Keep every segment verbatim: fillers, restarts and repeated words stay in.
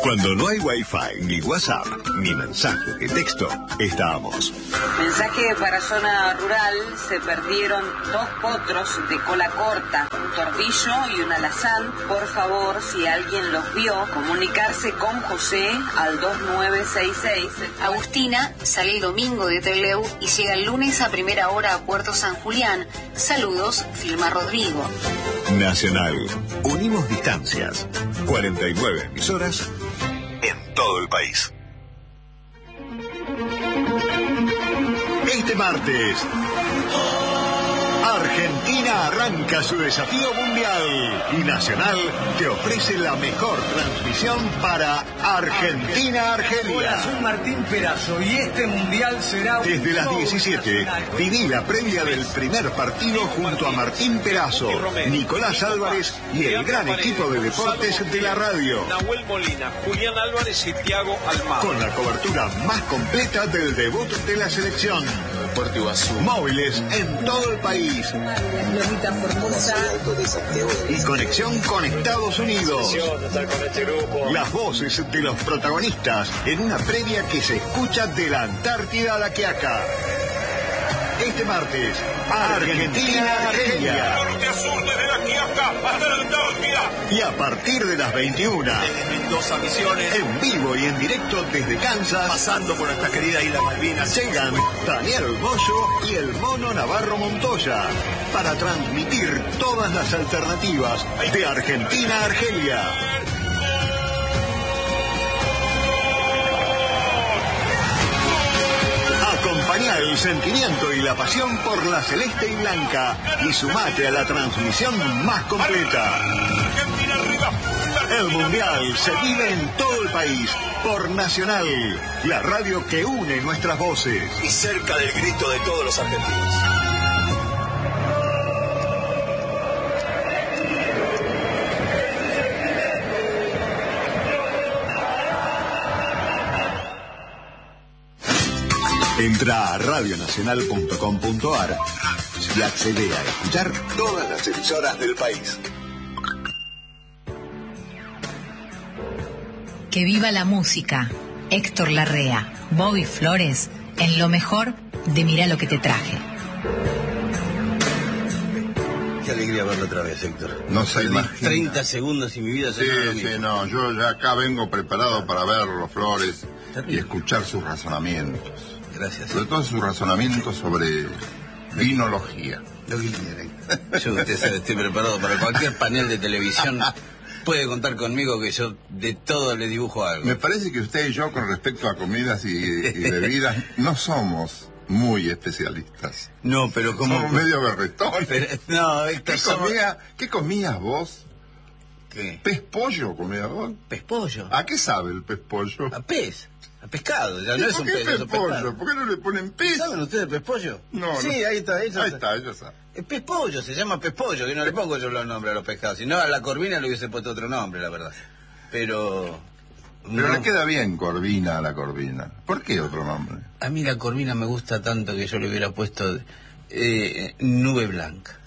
Cuando no hay Wi-Fi, ni WhatsApp, ni mensaje de texto, estamos. Mensaje para zona rural: se perdieron dos potros de cola corta, un tordillo y un alazán. Por favor, si alguien los vio, comunicarse con José al dos nueve seis seis. Agustina sale el domingo de Trelew y llega el lunes a primera hora a Puerto San Julián. Saludos, firma Rodrigo. Nacional. Unimos distancias. cuarenta y nueve emisoras en todo el país. Este martes, Argentina arranca su desafío mundial y Nacional te ofrece la mejor transmisión para Argentina-Argelia. Hola, soy Martín Perazo y este mundial será... Desde las diecisiete, viví la previa del primer partido junto a Martín Perazo, Nicolás Álvarez y el gran equipo de deportes de la radio. Nahuel Molina, Julián Álvarez y Thiago Almagro. Con la cobertura más completa del debut de la selección. Móviles en todo el país. Y conexión con Estados Unidos. Las voces de los protagonistas en una previa que se escucha de la Antártida a la Quiaca. Este martes, Argentina-Argelia. Y a partir de las veintiuna, Mendoza, Misiones, en vivo y en directo desde Kansas, pasando por nuestra querida isla Malvinas, llegan Daniel Moyo y el Mono Navarro Montoya para transmitir todas las alternativas de Argentina a Argelia. Acompañá el sentimiento y la pasión por la celeste y blanca y sumate a la transmisión más completa. El Mundial se vive en todo el país por Nacional, la radio que une nuestras voces. y cerca del grito de todos los argentinos. Entra a radionacional punto com punto ar y accede a escuchar todas las emisoras del país. Que viva la música. Héctor Larrea, Bobby Flores, en lo mejor de Mirá lo que te traje. Qué alegría verlo otra vez, Héctor. No se imagina. treinta segundos y mi vida se Sí, me sí, no, yo ya acá vengo preparado para verlo, Flores, y escuchar sus razonamientos. Gracias. Sobre todo sus razonamientos sobre vinología. Lo que quieren. Yo, usted sabe, estoy preparado para cualquier panel de televisión. Puede contar conmigo que yo de todo le dibujo algo. Me parece que usted y yo, con respecto a comidas y, y bebidas, no somos muy especialistas. No, pero como... Somos medio berretones. Pero, no, Héctor, ¿Qué, somos... comía, ¿Qué comías vos? ¿Qué? ¿Pez pollo comías vos? ¿Pez pollo? ¿A qué sabe el pez pollo? A pez. A pescado. Ya ¿Y no es por un qué pez, pez es un pollo? pescado. ¿Por qué no le ponen pez? ¿Saben ustedes pez pollo? No, Sí, no. ahí está. Ahí está, Ahí está, ella sabe. El pez pollo, se llama pez pollo, que no le pongo yo los nombres a los pescados. Si no, a la corvina le hubiese puesto otro nombre, la verdad. Pero... Pero no. le queda bien corvina a la corvina. ¿Por qué otro nombre? A mí la corvina me gusta tanto que yo le hubiera puesto eh, nube blanca.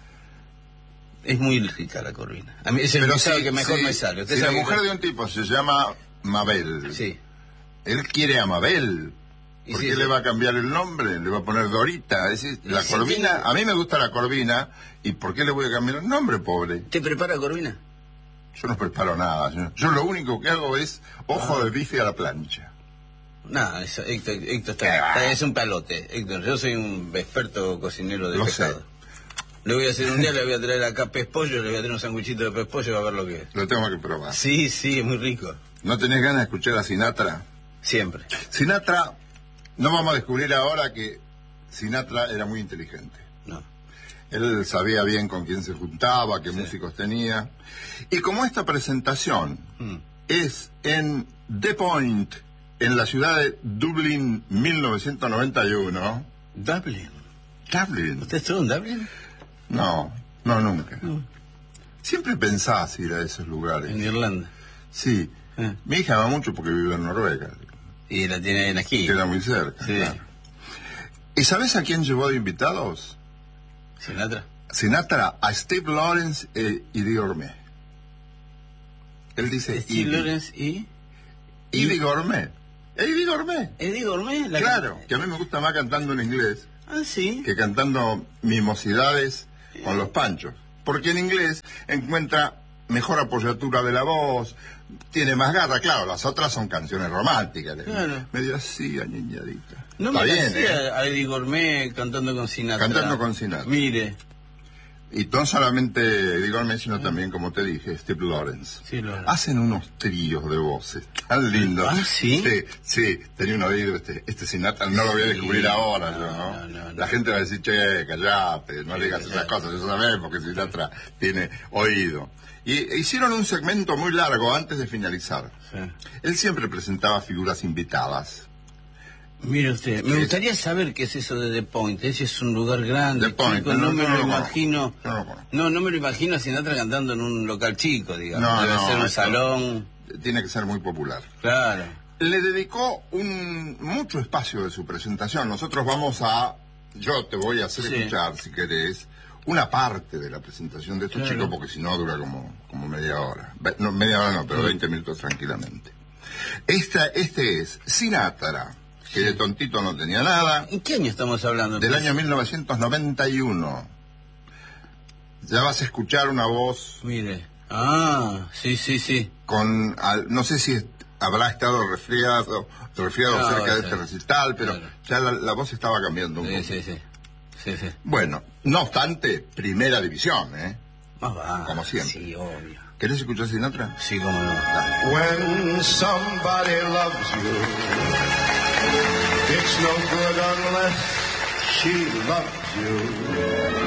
Es muy rica la corvina. A mí es el guisado si- que mejor si- me sale. Usted Si la sabe que- mujer de un tipo se llama Mabel, Sí. él quiere a Mabel. Y ¿Por sí, qué sí. le va a cambiar el nombre? Le va a poner Dorita. Es decir, la sí, corvina, sí. a mí me gusta la corvina. ¿Y por qué le voy a cambiar el nombre, pobre? ¿Te prepara corvina? Yo no preparo nada. Yo, yo lo único que hago es ojo de bife a la plancha. No, eso, Héctor, Héctor está, está- es un palote. Héctor, yo soy un experto cocinero de Lo pescado. sé. Le voy a hacer un día, le voy a traer acá pez pollo, le voy a traer un sanguchito de pez pollo y va a ver lo que es. Lo tengo que probar. Sí, sí, es muy rico. ¿No tenés ganas de escuchar a Sinatra? Siempre. Sinatra, no vamos a descubrir ahora que Sinatra era muy inteligente. No. Él sabía bien con quién se juntaba, qué Sí. músicos tenía. Y como esta presentación Mm. es en The Point, en la ciudad de Dublín, mil novecientos noventa y uno. Dublin. ¿Dublin? ¿Usted estuvo en Dublin? No, no, nunca. No. Siempre pensás ir a esos lugares. En Irlanda. Sí. Eh. Mi hija va mucho porque vive en Noruega. Y la tiene en aquí. Queda muy cerca. Sí. Claro. ¿Y sabes a quién llevó de invitados? Sinatra. Sinatra, a Steve Lawrence eh, y Diorme. Él dice Steve Eddie. Lawrence y... Eddie Gourmet. Eddie Gourmet. Eddie Gourmet. La Claro, que... que a mí me gusta más cantando en inglés. Ah, sí. Que cantando mimosidades con los Panchos. Porque en inglés encuentra mejor apoyatura de la voz, tiene más garra. Claro, las otras son canciones románticas. Claro. Medio así, añeñadita. No Está me bien, hacía ¿eh? a Eddie Gourmet cantando con Sinatra. Cantando con Sinatra. Mire. Y no solamente Eddie Gourmet, sino también, como te dije, Steve Lawrence. Sí, lo... Hacen unos tríos de voces tan lindos. ¿Ah, sí? Sí, sí, tenía un oído, este, este Sinatra, no lo voy a descubrir Sí, ahora, no, yo, ¿no? no, no, no. La gente va a decir, che, callate, no Sí, digas callate. esas cosas, eso sabés, porque Sinatra tiene oído. Y hicieron un segmento muy largo antes de finalizar. Sí. Él siempre presentaba figuras invitadas. Mire usted, me Sí. gustaría saber qué es eso de The Point. Ese es un lugar grande, The Point, chico, no, no, me no lo lo imagino. conozco, no lo conozco. No, no me lo imagino a Sinatra cantando en un local chico, digamos. No, Debe no, ser un esto- salón. Tiene que ser muy popular. Claro. Le dedicó un mucho espacio de su presentación. Nosotros vamos a, yo te voy a hacer Sí. escuchar, si querés, una parte de la presentación de estos Claro. chicos, porque si no dura como, como media hora. Ve- No, media hora no, pero Sí. veinte minutos tranquilamente. Esta, este es Sinatra, que de tontito no tenía nada, ¿En qué año estamos hablando? del año mil novecientos noventa y uno. Ya vas a escuchar una voz Mire. Ah, sí, sí, sí. con, al- no sé si es- habrá estado resfriado, resfriado No, cerca de sí. este recital, pero Claro. ya la, la voz estaba cambiando un Sí, poco. sí, sí. Sí, sí. Bueno, no obstante, primera división, ¿eh? Más va. Como siempre. Sí, obvio. ¿Querés escuchar Sinatra? Sí, cómo no. When somebody loves you, it's no good unless she loves you.